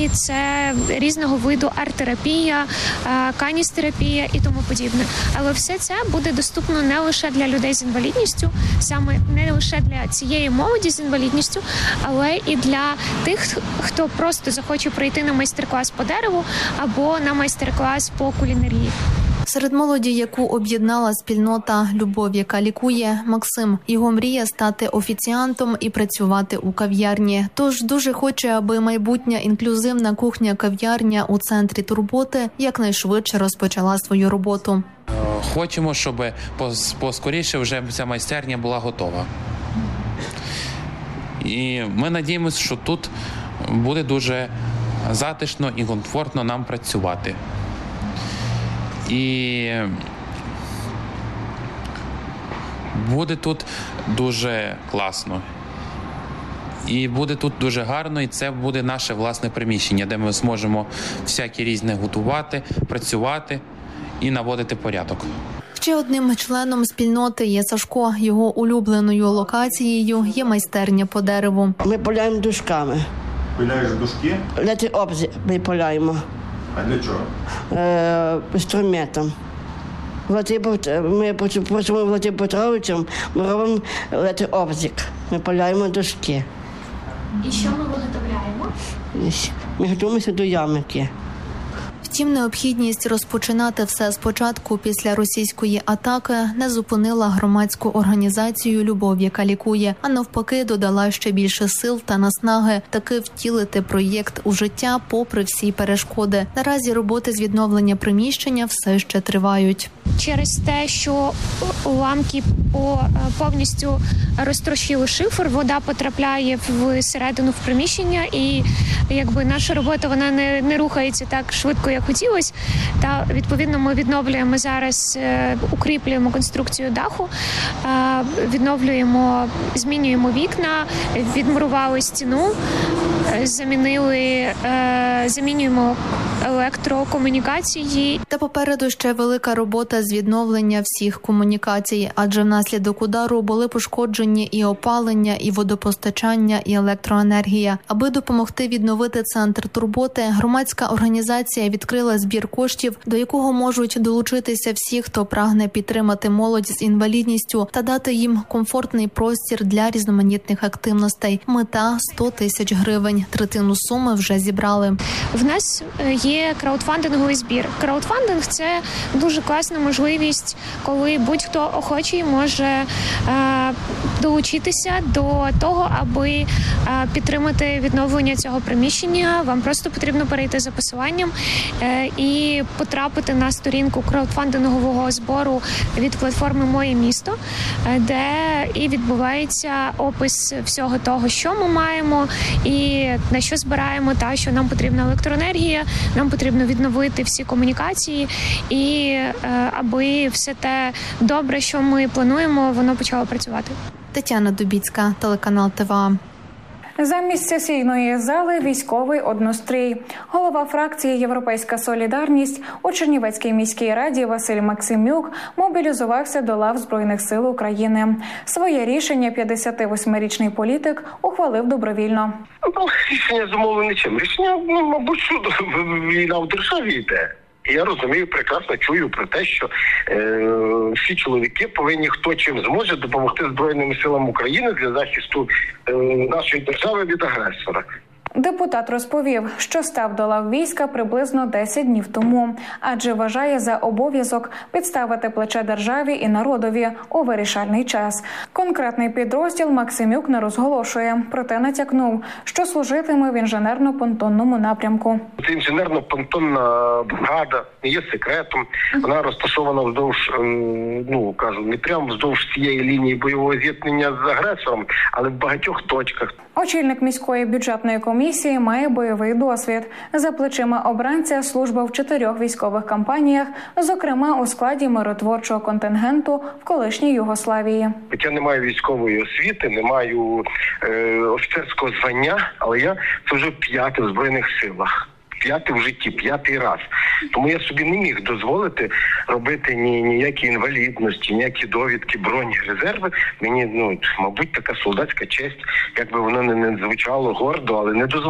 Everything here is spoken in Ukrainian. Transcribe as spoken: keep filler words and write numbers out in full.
операції, це різного виду арт-терапія, каністерапія і тому подібне. Але все це буде доступно не лише для людей з інвалідністю, саме не лише для цієї молоді з інвалідністю, але і для тих, хто просто захоче прийти на майстер-клас по дереву або на майстер-клас по кулінарії. Серед молоді, яку об'єднала спільнота «Любов, яка лікує», Максим. Його мрія – стати офіціантом і працювати у кав'ярні. Тож дуже хоче, аби майбутня інклюзивна кухня-кав'ярня у центрі турботи якнайшвидше розпочала свою роботу. Хочемо, щоб поскоріше вже ця майстерня була готова. І ми надіємося, що тут буде дуже затишно і комфортно нам працювати. І буде тут дуже класно. І буде тут дуже гарно, і це буде наше власне приміщення, де ми зможемо всякі різне готувати, працювати і наводити порядок. Ще одним членом спільноти є Сашко. Його улюбленою локацією є майстерня по дереву. Ми пиляємо дужками. Пиляєш дужки? Лети-обзі ми пиляємо. А для чого? Е, інструментом. Ми працюємо Владимиром Петровичем, ми робимо лети-обзік. Ми пиляємо дужки. І що ми виготовляємо? Ми готуємося до ямки. Втім, необхідність розпочинати все спочатку після російської атаки не зупинила громадську організацію «Любов, яка лікує», а навпаки додала ще більше сил та наснаги таки втілити проєкт у життя попри всі перешкоди. Наразі роботи з відновлення приміщення все ще тривають. Через те, що уламки повністю розтрощили шифер, вода потрапляє всередину в приміщення, і якби наша робота вона не, не рухається так швидко, як хотілося. Та відповідно ми відновлюємо зараз, укріплюємо конструкцію даху, відновлюємо, змінюємо вікна, відмурували стіну, замінили, замінюємо електрокомунікації. Та попереду ще велика робота з відновлення всіх комунікацій, адже внаслідок удару були пошкоджені і опалення, і водопостачання, і електроенергія. Аби допомогти відновити центр турботи, громадська організація відкрила збір коштів, до якого можуть долучитися всі, хто прагне підтримати молодь з інвалідністю та дати їм комфортний простір для різноманітних активностей. Мета – сто тисяч гривень. Третину суми вже зібрали. В нас є краудфандинговий збір. Краудфандинг – це дуже класна можливість, коли будь-хто охочий може е, долучитися до того, аби е, підтримати відновлення цього приміщення. Вам просто потрібно перейти за посиланням е, і потрапити на сторінку краудфандингового збору від платформи «Моє місто», е, де і відбувається опис всього того, що ми маємо і на що збираємо, та що нам потрібна електроенергія, нам потрібно відновити всі комунікації і е, аби все те добре, що ми плануємо, воно почало працювати. Тетяна Дубіцька, телеканал ТВА. Замість сесійної зали – військовий однострій. Голова фракції «Європейська солідарність» у Чернівецькій міській раді Василь Максимюк мобілізувався до лав Збройних сил України. Своє рішення п'ятдесятивосьмирічний політик ухвалив добровільно. Ну, рішення зумовлене чим? Рішення, ну, мабуть, що війна в державі йде. І я розумію, прекрасно чую про те, що е, всі чоловіки повинні хто чим зможе допомогти Збройним силам України для захисту е, нашої держави від агресора. Депутат розповів, що став до лав війська приблизно десять днів тому, адже вважає за обов'язок підставити плече державі і народові у вирішальний час. Конкретний підрозділ Максимюк не розголошує, проте натякнув, що служитиме в інженерно-понтонному напрямку. Це інженерно-понтонна бригада не є секретом. Вона розташована вздовж, ну кажу, не прямо вздовж цієї лінії бойового зіткнення з агресором, але в багатьох точках. Очільник міської бюджетної комісії має бойовий досвід. За плечима обранця служба в чотирьох військових кампаніях, зокрема у складі миротворчого контингенту в колишній Югославії. Я не маю військової освіти, не маю е, офіцерського звання, але я це вже п'ятий в Збройних силах. П'ятий в житті, п'ятий раз. Тому я собі не міг дозволити робити ні ніякі інвалідності, ніякі довідки, броні, резерви. Мені, ну, мабуть, така солдатська честь, як би воно не, не звучало гордо, але не дозволено.